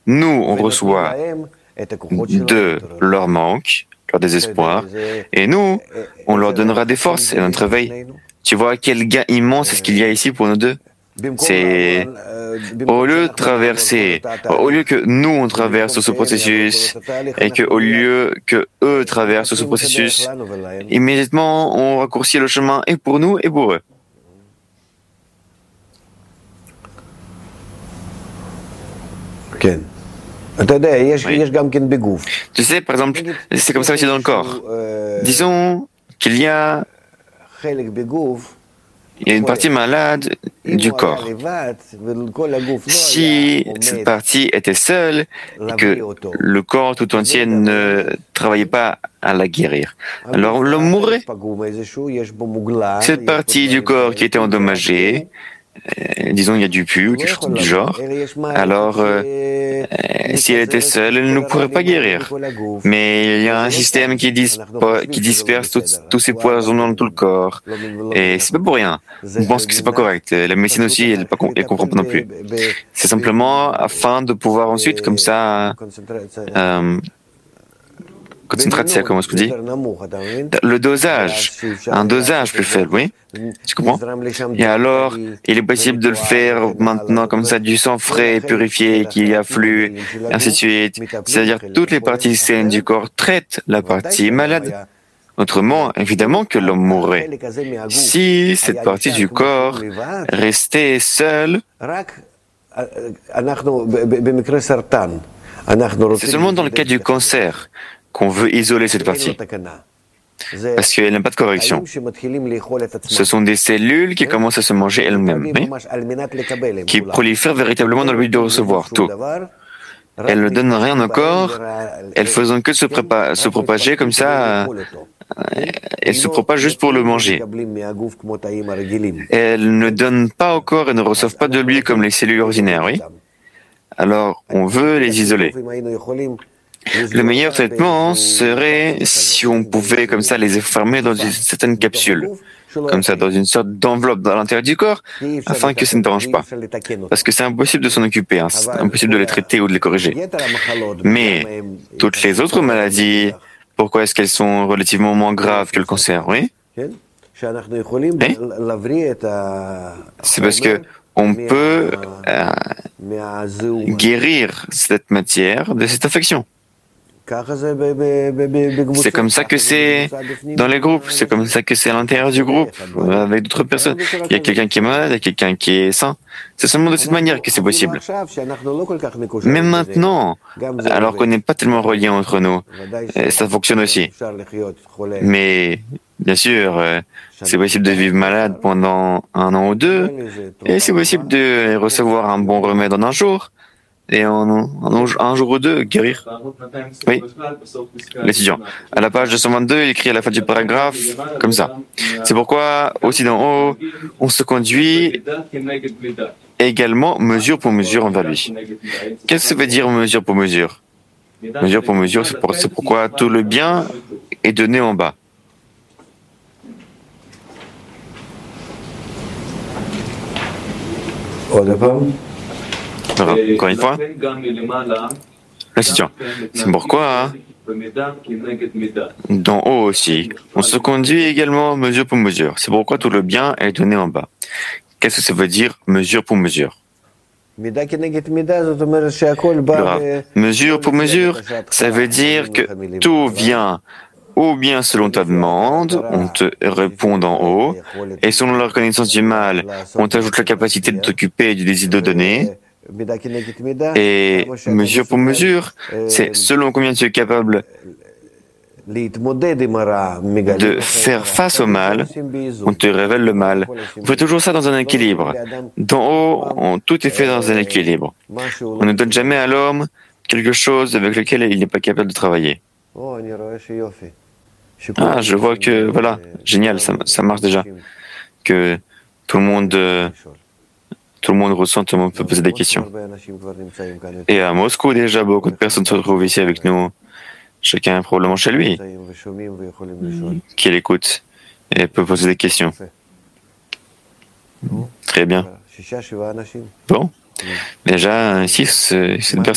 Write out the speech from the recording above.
nous, on reçoit de leur manque, leur désespoir, et nous, on leur donnera des forces et notre réveil. Tu vois quel gain immense est ce qu'il y a ici pour nous deux? C'est au lieu de traverser, au lieu que nous on traverse ce processus et que au lieu que eux traversent ce processus, immédiatement on raccourcit le chemin et pour nous et pour eux. Oui. Tu sais, par exemple, c'est comme ça aussi dans le corps. Disons qu'il y a une partie malade du corps. Si cette partie était seule et que le corps tout entier ne travaillait pas à la guérir, alors l'homme mourrait. Cette partie du corps qui était endommagée, disons il y a du pu ou quelque chose du genre, alors si elle était seule, elle ne pourrait pas guérir. Mais il y a un système qui disperse tous ces poisons dans tout le corps. Et c'est pas pour rien. On pense que c'est pas correct. La médecine aussi, elle comprend pas non plus. C'est simplement afin de pouvoir ensuite, comme ça, concentration, comment est-ce qu'on dit? Le dosage, un dosage plus faible, oui? Tu comprends? Et alors, il est possible de le faire maintenant comme ça, du sang frais, purifié, qui afflue, ainsi de suite. C'est-à-dire toutes les parties saines du corps traitent la partie malade. Autrement, évidemment que l'homme mourrait. Si cette partie du corps restait seule, c'est seulement dans le cas du cancer qu'on veut isoler cette partie, parce qu'elle n'a pas de correction. Ce sont des cellules qui commencent à se manger elles-mêmes, oui, qui prolifèrent véritablement dans le but de recevoir tout. Elles ne donnent rien au corps, elles faisant que se propager comme ça, elles se propagent juste pour le manger. Elles ne donnent pas au corps et ne reçoivent pas de lui comme les cellules ordinaires, oui. Alors, on veut les isoler. Le meilleur traitement serait si on pouvait comme ça les enfermer dans une certaine capsule, comme ça, dans une sorte d'enveloppe dans l'intérieur du corps, afin que ça ne dérange pas. Parce que c'est impossible de s'en occuper, hein, c'est impossible de les traiter ou de les corriger. Mais toutes les autres maladies, pourquoi est-ce qu'elles sont relativement moins graves que le cancer, oui? C'est parce que on peut guérir cette matière de cette infection. C'est comme ça que c'est dans les groupes, c'est comme ça que c'est à l'intérieur du groupe, avec d'autres personnes. Il y a quelqu'un qui est malade, il y a quelqu'un qui est sain. C'est seulement de cette manière que c'est possible. Mais maintenant, alors qu'on n'est pas tellement reliés entre nous, ça fonctionne aussi. Mais bien sûr, c'est possible de vivre malade pendant 1 an ou 2, et c'est possible de recevoir un bon remède en un jour. Et un jour ou 2, guérir. Oui, l'étudiant. À la page 222, il écrit à la fin du paragraphe, comme ça. C'est pourquoi, aussi d'en haut, on se conduit également mesure pour mesure envers lui. Qu'est-ce que ça veut dire mesure pour mesure? Mesure pour mesure, c'est pourquoi tout le bien est donné en bas. Encore une fois, la situation. C'est pourquoi, d'en haut aussi, on se conduit également mesure pour mesure. C'est pourquoi tout le bien est donné en bas. Qu'est-ce que ça veut dire mesure pour mesure? Mesure pour mesure, ça veut dire que tout vient ou bien selon ta demande, on te répond d'en haut, et selon la reconnaissance du mal, on t'ajoute la capacité de t'occuper du désir de donner. Et mesure pour mesure, c'est selon combien tu es capable de faire face au mal, on te révèle le mal. On fait toujours ça dans un équilibre. D'en haut, tout est fait dans un équilibre. On ne donne jamais à l'homme quelque chose avec lequel il n'est pas capable de travailler. Ah, je vois que, voilà, génial, ça marche déjà. Que tout le monde ressent, tout le monde peut poser des questions. Et à Moscou, déjà, beaucoup de personnes se retrouvent ici avec nous. Chacun probablement chez lui, qui l'écoute et peut poser des questions. Très bien. Bon, déjà, 6, c'est une personne.